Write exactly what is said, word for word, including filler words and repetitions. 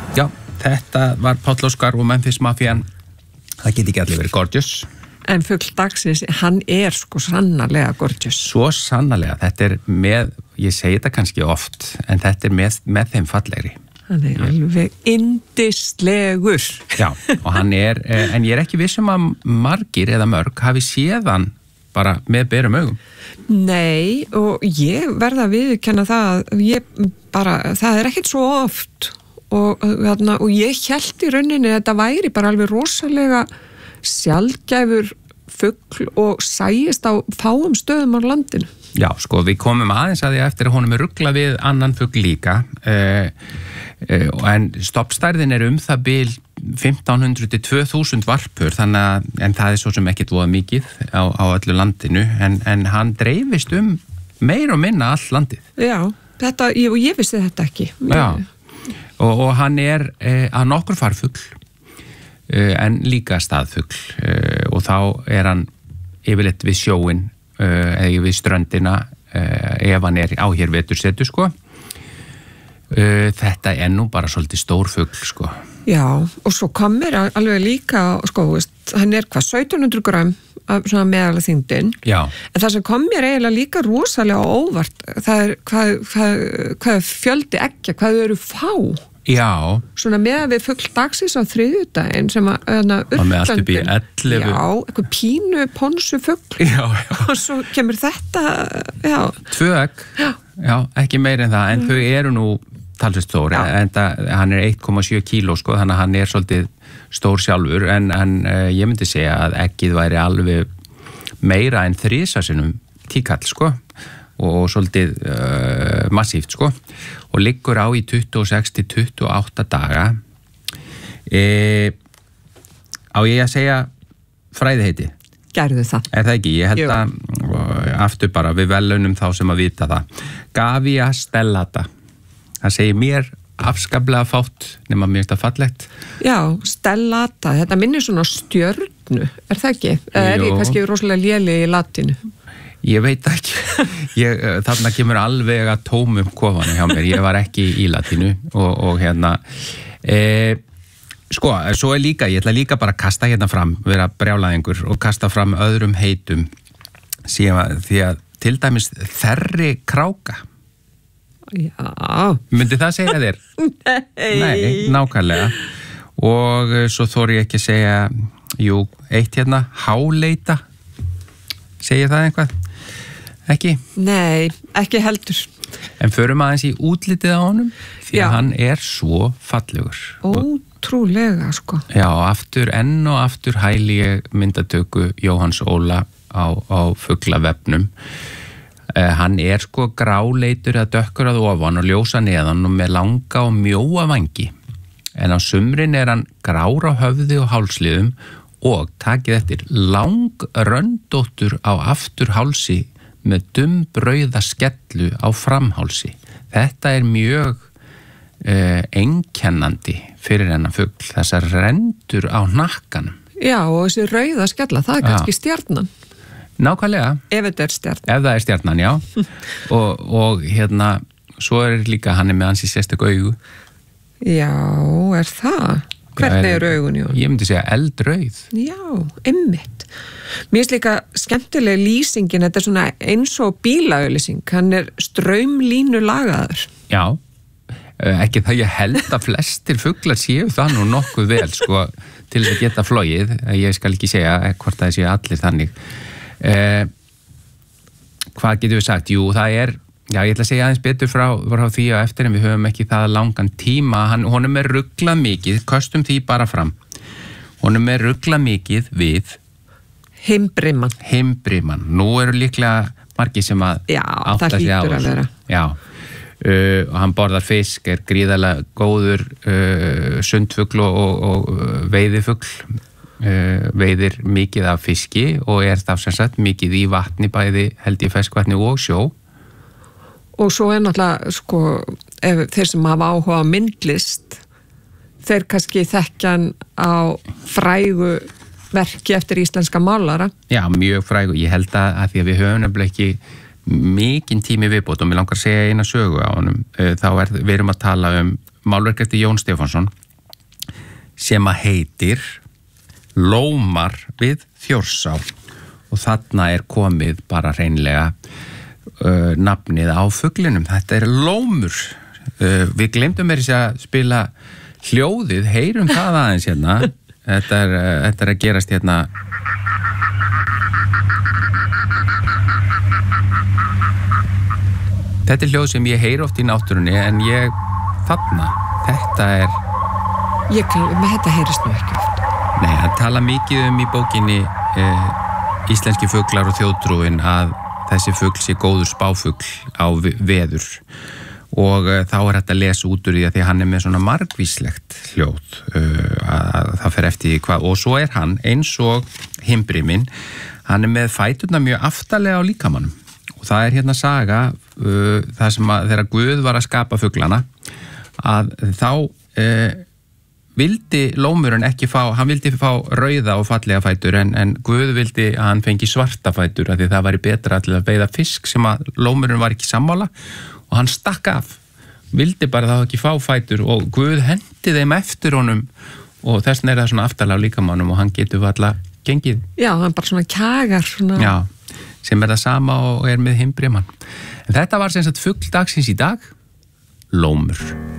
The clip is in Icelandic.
Já, þetta var Páll Óskar og Memphis Mafian. Það geti ekki allir verið gorgeous. En fugl dagsins, hann er sko sannarlega gorgeous. Svo sannarlega, þetta er með, ég segi þetta kannski oft, en þetta er með, með þeim fallegri. Hann er alveg indislegur. Já, og hann er, en ég er ekki vissum að margir eða mörg hafi séð hann bara með berum augum. Nei, og ég verða að viðurkenna það að ég bara, það er ekkert svo oft og, og, og ég hélt í rauninni að þetta væri bara alveg rosalega sjaldgæfur fugl og sæist á fáum stöðum á landinu. Já, sko, við komum aðeins að því eftir að honum er ruglað við annan fugl líka uh, uh, en stoppstærðin er um það bil fimmtán hundruð til tvö þúsund varpur, þannig að, en það er svo sem ekkit voða mikið á, á öllu landinu, en, en hann dreifist um meir og minna all landið. Já, þetta, ég, og ég vissi þetta ekki. Já, og, og hann er uh, að nokkur farfugl, uh, en líka staðfugl, uh, og þá er hann yfirleitt við sjóin, uh, eða við ströndina, uh, ef hann er á hér vetursetu, sko. Uh, þetta er nú bara svolítið stór fugl, sko. Já, og svo kom mér alveg líka, sko, veist, hann er hvað, sautján hundruð grömm af svona meðalega þyngdin. Já. En það sem kom mér eiginlega líka rosalega óvart, það er hvað, hvað, hvað fjöldi eggja, hvað þau eru fá. Já. Svona með við fugl dagsins á þriðjudaginn sem að, að og með allt upp í ellefu. Já, eitthvað pínu ponsu fugl. Já, já. Og svo kemur þetta, já. Tvö egg. Já. Já, ekki meir en það, en mm. þau eru nú talsveit stór, en það, hann er eitt komma sjö kíló, sko, þannig að hann er svolítið stór sjálfur, en, en uh, ég myndi segja að eggið væri alveg meira en þrisa sinnum tíkall, sko, og, og svolítið uh, massíft, sko, og liggur á í tuttugu og sex til tuttugu og átta daga. E, á ég að segja fræðiheiti? Gerðu það. Er það ekki? Ég held Jú. að aftur bara við velunum þá sem að vita það. Gavia stellata. Það segir mér afskaplega fátt nema mér þetta fallegt. Já, stellata, þetta minnir svona stjörnu, er það ekki? Eða er ég kannski rosalega léleg í latinu? Ég veit ekki. Ég, þarna kemur alveg að tómum kofanu hjá mér. Ég var ekki í latinu og, og hérna e, sko, svo er líka, ég ætla líka bara að kasta hérna fram, vera brjálæðingur og kasta fram öðrum heitum síðan, því að til dæmis þerri kráka. Já. Myndi það segja þér? Nei. Nei, nákvæmlega. Og svo þori ég ekki að segja, jú, eitt hérna, háleita. Segir það einhvað? Ekki? Nei, ekki heldur. En förum aðeins í útlitið á honum, því að Já. hann er svo fallegur. Ótrúlega, sko. Já, aftur, enn og aftur hæli ég myndatöku Jóhanns Óla á, á fuglavefnum. Uh, hann er sko gráleitur að dökkur að ofan og ljósa neðan og með langa og mjóa vangi. En á sumrin er hann grár á höfði og hálsliðum og takið eftir lang röndóttur á aftur hálsi með dummbrauða skellu á framhálsi. Þetta er mjög uh, einkennandi fyrir hennar fugl, þessar rendur á hnakkanum. Já, og þessi rauða skella, það er Já. kannski stjarnan. Nákvæmlega. Ef þetta er stjarnan. Ef það er stjarnan, já. og, og hérna, svo er líka, hann er með hans í sérstök augu. Já, er það? Hvernig er augun, Jón? Ég myndi segja eldrauð. Já, einmitt. Mér finnst líka skemmtileg lýsingin, þetta er svona eins og bílaauðlýsing, hann er straumlínu lagaður. Já, ekki það ég held að flestir fuglar séu það nú nokkuð vel, sko, til að geta flogið. Ég skal ekki segja hvort það séu allir þannig. Eh, hvað getum við sagt? Jú, það er, já, ég ætla að segja aðeins betur frá, frá því að eftir en við höfum ekki það langan tíma. Hann, honum er ruglað mikið, kostum því bara fram. Honum er ruglað mikið við Himbrimann. Himbrimann. Nú eru líklega margir sem að Já, það hlýtur að vera. Já, uh, og hann borðar fisk, er gríðarlega góður uh, sundfugl og, og, og veiðifugl. Uh, veiðir mikið af fiski og er það sem sagt mikið í vatni bæði held í ferskvatni og sjó. Og svo er náttúrulega sko, ef þeir sem hafa áhuga á myndlist, þeir kannski þekkjan á frægu verki eftir íslenska málara. Já, mjög frægu. Ég held að, að því að við höfum nefnilega ekki mikinn tími viðbót og mér langar að segja eina sögu á honum. Uh, þá er, við erum að tala um málverk eftir Jón Stefánsson sem að heitir Lómar við Þjórsá og þarna er komið bara hreinlega uh, nafnið á fuglinum. Þetta er lómur. Uh, við glemdum mér að spila hljóðið, heyrum það aðeins hérna. Þetta er, uh, þetta er að gerast hérna. Þetta er hljóð sem ég heyri oft í náttúrunni en ég þarna, þetta er... Ég, með þetta heyrist nú ekki oft. Nei, hann tala mikið um í bókinni eh, íslenski fuglar og þjóðtrúin að þessi fugl sé góður spáfugl á veður og uh, þá er þetta að lesa út úr því að því hann er með svona margvíslegt hljóð uh, að, að það fer eftir hvað og svo er hann eins og himbriminn, hann er með fæturna mjög aftarlega á líkamannum og það er hérna saga uh, það sem að þegar Guð var að skapa fuglana að þá uh, vildi lómurinn ekki fá, hann vildi fá rauða og fallega fætur en, en Guð vildi að hann fengi svarta fætur af því það væri betra til að veiða fisk sem að lómurinn var ekki sammála og hann stakk af, vildi bara þá ekki fá fætur og Guð hendi þeim eftir honum og þess vegna er það svona aftarlega á líkamannum og hann getur alltaf gengið. Já, hann bara svona kjagar. Svona... Já, sem er það sama og er með himbrimann. En þetta var sem sagt fugl dagsins í dag, lómur.